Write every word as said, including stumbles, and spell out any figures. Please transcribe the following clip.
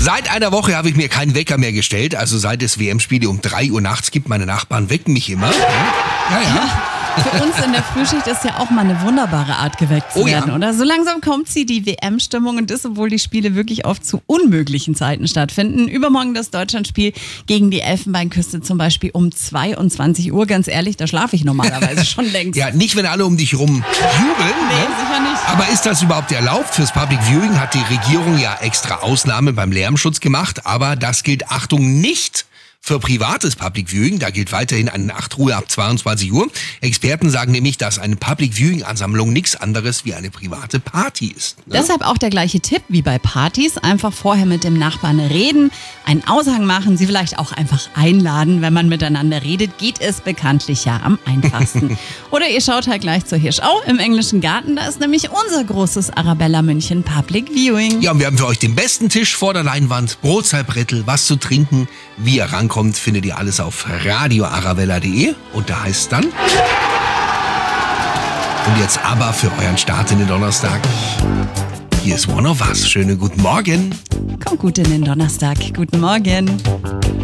Seit einer Woche habe ich mir keinen Wecker mehr gestellt. Also seit es W M-Spiele um drei Uhr nachts gibt, meine Nachbarn wecken mich immer. Ja, ja. ja. Für uns in der Frühschicht ist ja auch mal eine wunderbare Art, geweckt zu oh, werden, ja. oder? So langsam kommt sie, die W M-Stimmung, und das, obwohl die Spiele wirklich oft zu unmöglichen Zeiten stattfinden. Übermorgen das Deutschlandspiel gegen die Elfenbeinküste zum Beispiel um zweiundzwanzig Uhr. Ganz ehrlich, da schlafe ich normalerweise schon längst. Ja, nicht, wenn alle um dich rum jubeln. Nee, ne? sicher nicht. Aber ist das überhaupt erlaubt? Fürs Public Viewing hat die Regierung ja extra Ausnahme beim Lärmschutz gemacht. Aber das gilt, Achtung, nicht für privates Public Viewing. Da gilt weiterhin eine Nachtruhe ab zweiundzwanzig Uhr. Experten sagen nämlich, dass eine Public Viewing-Ansammlung nichts anderes wie eine private Party ist. Ne? Deshalb auch der gleiche Tipp wie bei Partys. Einfach vorher mit dem Nachbarn reden, einen Aushang machen, sie vielleicht auch einfach einladen. Wenn man miteinander redet, geht es bekanntlich ja am einfachsten. Oder ihr schaut halt gleich zur Hirschau im Englischen Garten. Da ist nämlich unser großes Arabella München Public Viewing. Ja, und wir haben für euch den besten Tisch vor der Leinwand, Brotzeit-Brettel, was zu trinken, wie ihr rankommt. Kommt, findet ihr alles auf radio arabella punkt de und da heißt es dann. Und jetzt aber für euren Start in den Donnerstag. Hier ist One of Us. Schönen guten Morgen. Kommt gut in den Donnerstag. Guten Morgen.